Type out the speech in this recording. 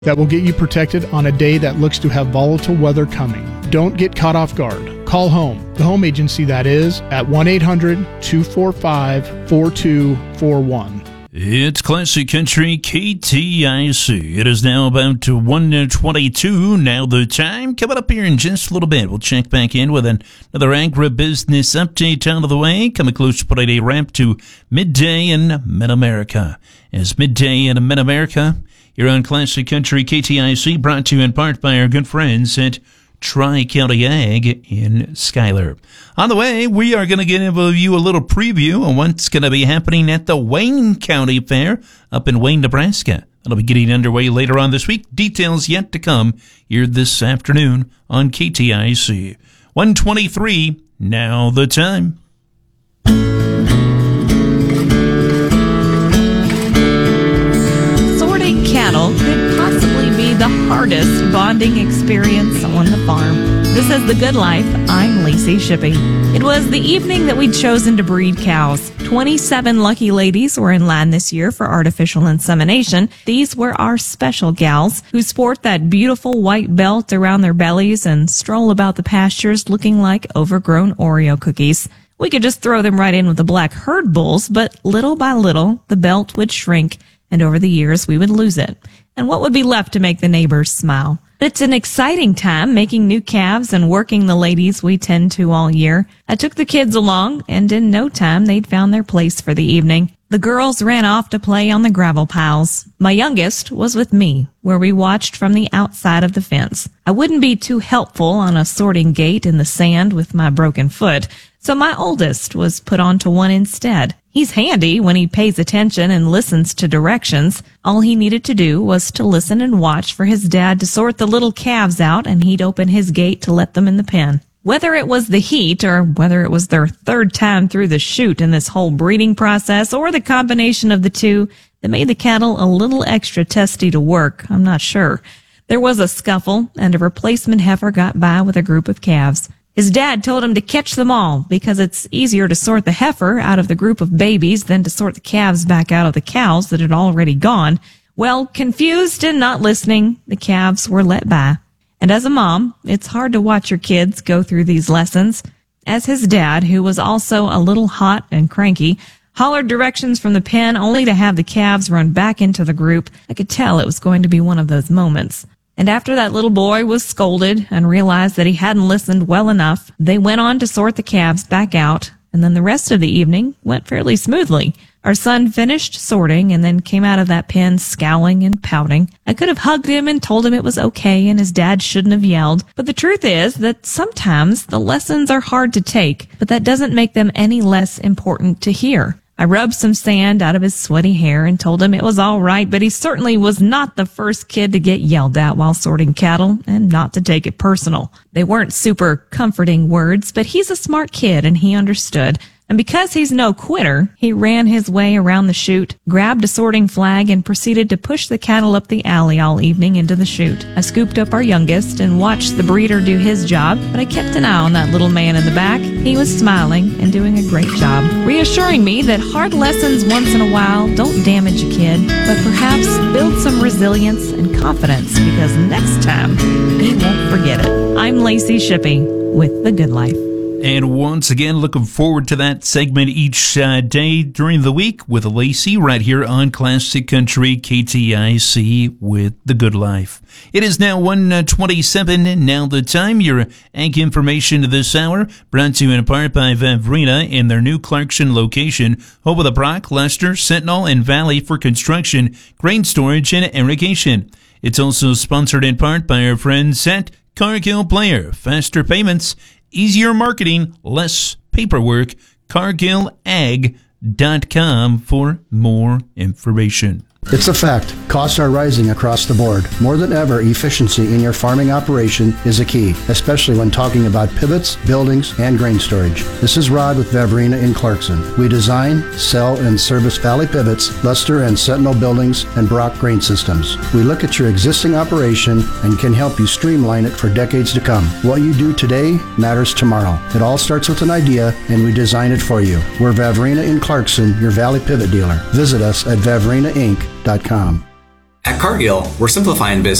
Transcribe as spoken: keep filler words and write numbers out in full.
that will get you protected on a day that looks to have volatile weather coming. Don't get caught off guard. Call home, the home agency that is, at one eight hundred two four five four two four one. It's Classic Country K T I C. It is now about one twenty-two. Now the time. Coming up here in just a little bit, we'll check back in with another agribusiness update out of the way. Coming close to putting a wrap to midday in Mid-America. As midday in Mid-America, here on Classic Country K T I C, brought to you in part by our good friends at Tri-County Ag in Schuyler. On the way, we are going to give you a little preview on what's going to be happening at the Wayne County Fair up in Wayne, Nebraska. That'll be getting underway later on this week. Details yet to come here this afternoon on K T I C. one twenty-three, now the time. Sorting cattle could possibly be the hardest bonding experience on the farm. This is The Good Life. I'm Lacey Shippey. It was the evening that we'd chosen to breed cows. twenty-seven lucky ladies were in line this year for artificial insemination. These were our special gals who sport that beautiful white belt around their bellies and stroll about the pastures looking like overgrown Oreo cookies. We could just throw them right in with the black herd bulls, but little by little, the belt would shrink, and over the years, we would lose it. And what would be left to make the neighbors smile? It's an exciting time making new calves and working the ladies we tend to all year. I took the kids along, and in no time, they'd found their place for the evening. The girls ran off to play on the gravel piles. My youngest was with me, where we watched from the outside of the fence. I wouldn't be too helpful on a sorting gate in the sand with my broken foot, so my oldest was put onto one instead. He's handy when he pays attention and listens to directions. All he needed to do was to listen and watch for his dad to sort the little calves out, and he'd open his gate to let them in the pen. Whether it was the heat or whether it was their third time through the chute in this whole breeding process or the combination of the two that made the cattle a little extra testy to work, I'm not sure. There was a scuffle, and a replacement heifer got by with a group of calves. His dad told him to catch them all because it's easier to sort the heifer out of the group of babies than to sort the calves back out of the cows that had already gone. Well, confused and not listening, the calves were let by. And as a mom, it's hard to watch your kids go through these lessons. As his dad, who was also a little hot and cranky, hollered directions from the pen only to have the calves run back into the group, I could tell it was going to be one of those moments. And after that little boy was scolded and realized that he hadn't listened well enough, they went on to sort the calves back out, and then the rest of the evening went fairly smoothly. Our son finished sorting and then came out of that pen scowling and pouting. I could have hugged him and told him it was okay and his dad shouldn't have yelled. But the truth is that sometimes the lessons are hard to take, but that doesn't make them any less important to hear. I rubbed some sand out of his sweaty hair and told him it was all right, but he certainly was not the first kid to get yelled at while sorting cattle, and not to take it personal. They weren't super comforting words, but he's a smart kid and he understood. And because he's no quitter, he ran his way around the chute, grabbed a sorting flag, and proceeded to push the cattle up the alley all evening into the chute. I scooped up our youngest and watched the breeder do his job, but I kept an eye on that little man in the back. He was smiling and doing a great job, reassuring me that hard lessons once in a while don't damage a kid, but perhaps build some resilience and confidence, because next time he won't forget it. I'm Lacey Shippey with The Good Life. And once again, looking forward to that segment each uh, day during the week with Lacey right here on Classic Country K T I C with The Good Life. It is now one twenty-seven, now the time. Your ag information this hour brought to you in part by Vavrina in their new Clarkson location, home of the Brock, Lester, Sentinel, and Valley for construction, grain storage, and irrigation. It's also sponsored in part by our friends at Cargill Player. Faster payments, easier marketing, less paperwork. Cargill Ag dot com for more information. It's a fact. Costs are rising across the board. More than ever, efficiency in your farming operation is a key, especially when talking about pivots, buildings, and grain storage. This is Rod with Vavrina in Clarkson. We design, sell, and service Valley Pivots, Luster and Sentinel buildings, and Brock grain systems. We look at your existing operation and can help you streamline it for decades to come. What you do today matters tomorrow. It all starts with an idea, and we design it for you. We're Vavrina in Clarkson, your Valley Pivot dealer. Visit us at vavrina inc dot com. At Cargill, we're simplifying business